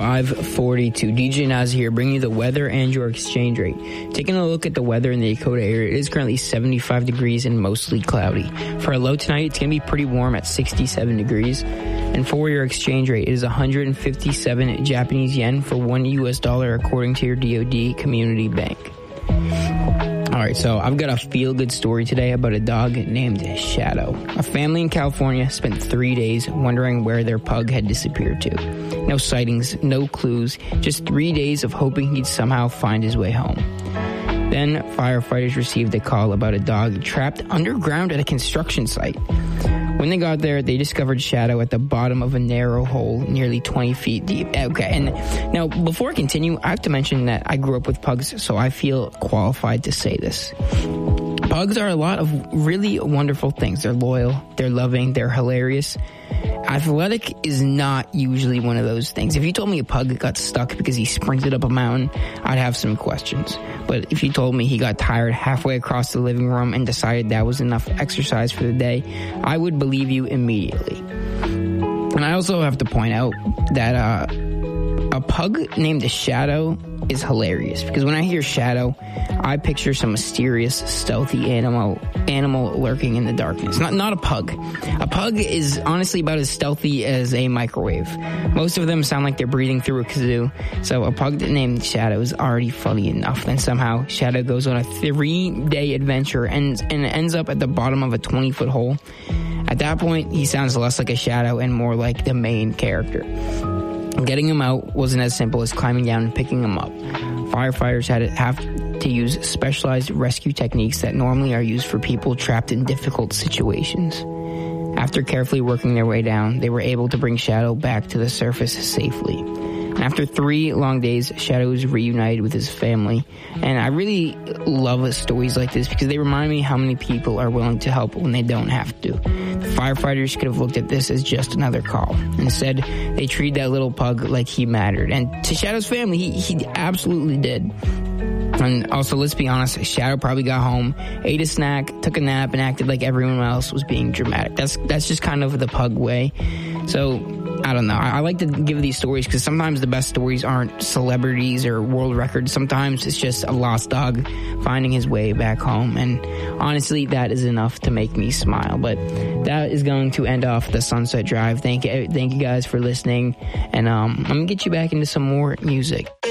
5:42. DJ Naz here, bringing you the weather and your exchange rate. Taking a look at the weather in the Dakota area, it is currently 75 degrees and mostly cloudy. For a low tonight, it's going to be pretty warm at 67 degrees. And for your exchange rate, it is 157 Japanese yen for $1 US, according to your DoD Community Bank. All right, so I've got a feel-good story today about a dog named Shadow. A family in California spent 3 days wondering where their pug had disappeared to. No sightings, no clues, just 3 days of hoping he'd somehow find his way home. Then firefighters received a call about a dog trapped underground at a construction site. When they got there, they discovered Shadow at the bottom of a narrow hole nearly 20 feet deep. Okay, and now before I continue, I have to mention that I grew up with pugs, so I feel qualified to say this. Pugs are a lot of really wonderful things. They're loyal, they're loving, they're hilarious. Athletic is not usually one of those things. If you told me a pug got stuck because he sprinted up a mountain, I'd have some questions. But if you told me he got tired halfway across the living room and decided that was enough exercise for the day, I would believe you immediately. And I also have to point out that a pug named Shadow is hilarious, because when I hear Shadow, I picture some mysterious, stealthy animal lurking in the darkness. Not a pug. A pug is honestly about as stealthy as a microwave. Most of them sound like they're breathing through a kazoo, so a pug named Shadow is already funny enough. Then somehow Shadow goes on a 3-day adventure and ends up at the bottom of a 20-foot hole. At that point, he sounds less like a shadow and more like the main character. Getting him out wasn't as simple as climbing down and picking him up. Firefighters have to use specialized rescue techniques that normally are used for people trapped in difficult situations. After carefully working their way down, they were able to bring Shadow back to the surface safely. And after 3 long days, Shadow was reunited with his family. And I really love stories like this because they remind me how many people are willing to help when they don't have to. The firefighters could have looked at this as just another call. Instead, they treated that little pug like he mattered. And to Shadow's family, he absolutely did. And also, let's be honest, Shadow probably got home, ate a snack, took a nap, and acted like everyone else was being dramatic. That's just kind of the pug way. So, I don't know. I like to give these stories because sometimes the best stories aren't celebrities or world records. Sometimes it's just a lost dog finding his way back home. And honestly, that is enough to make me smile. But that is going to end off the Sunset Drive. Thank you guys for listening. And I'm going to get you back into some more music.